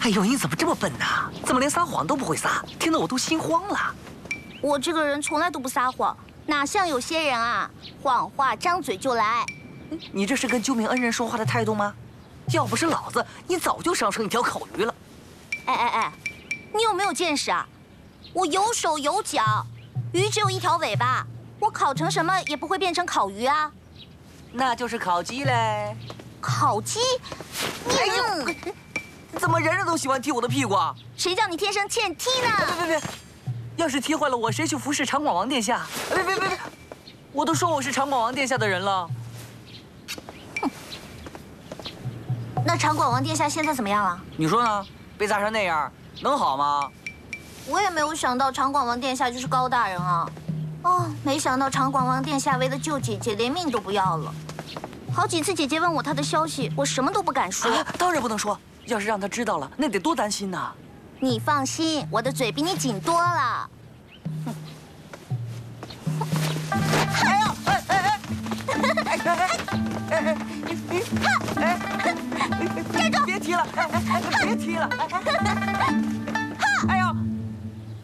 哎呦，你怎么这么笨呢？怎么连撒谎都不会撒？听得我都心慌了。 我这个人从来都不撒谎，哪像有些人啊，谎话张嘴就来。 你这是跟救命恩人说话的态度吗？要不是老子，你早就烧成一条烤鱼了。 哎，你有没有见识啊？我有手有脚，鱼只有一条尾巴，我烤成什么也不会变成烤鱼啊。 那就是烤鸡嘞。 烤鸡？ 哎呦，怎么人人都喜欢踢我的屁股啊？ 谁叫你天生欠踢呢？ 别！要是踢坏了我，谁去服侍长广王殿下？别！我都说我是长广王殿下的人了。 哼，那长广王殿下现在怎么样了？ 你说呢？被砸成那样，能好吗？ 我也没有想到长广王殿下就是高大人啊！哦，没想到长广王殿下为了救姐姐，连命都不要了。好几次姐姐问我他的消息，我什么都不敢说。 当然不能说，要是让他知道了，那得多担心呐！ 你放心，我的嘴比你紧多了。 哎呦， 站住！ 别踢了！别踢了！